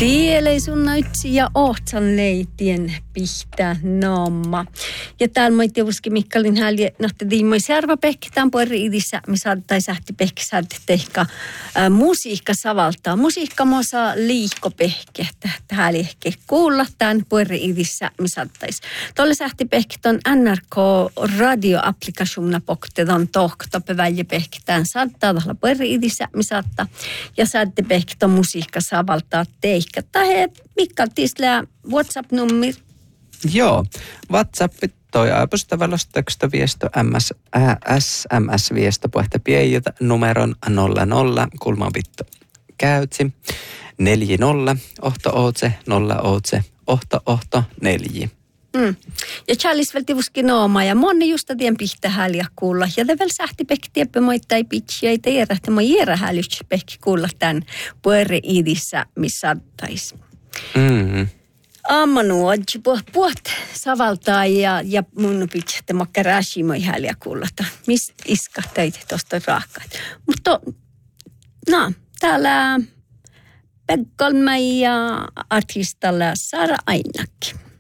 Tielei sun näytsi ja ohtsan leitien pihtää naama. Ja täällä moi tietysti Mikkalin hälje nähtä diimoi serva pehkitään puoli idissä, missä tai sähti pehkisät tehkä musiikka savaltaa. Musiikka mosa liikko pehkeä, täällä ehkä kuulla tämän puoli idissä, missä tais. Tolle sähti pehkitään NRK radio-applikationa poktetaan tohtoppe välje pehkitään saattaa tällä puoli idissä, missä ja sähti pehkitään musiikka savaltaa teikkä. Tähän Mikkal tislää WhatsApp-nummi. Joo, WhatsApp toi aipostavallosteksta viesto SMS-viesto pohta piejät numeron 00 kulman vittu käytsi 40 ohto 4. Ja Charles välti vuski nooma ja monni justa tien pihtä häliä kuulla. Ja te väl sähti pekki tieppä moittai pitsi ja teerä, että moi jäädä hälyts pekki kuulla tämän puere idissä, missä attais. Ammanuodji puht savaltaa ja mun pitsi, että mä käräsi moi häliä kuulla. Mistä iska teitä tuosta raakkaat. Mutta täällä Pekkalmä ja artistalla Sara Ainakki.